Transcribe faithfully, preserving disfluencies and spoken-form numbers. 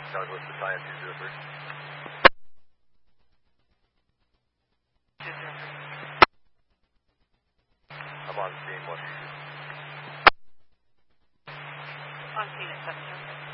Douglas to Science two zero three. I'm on scene one two two. On scene at seven.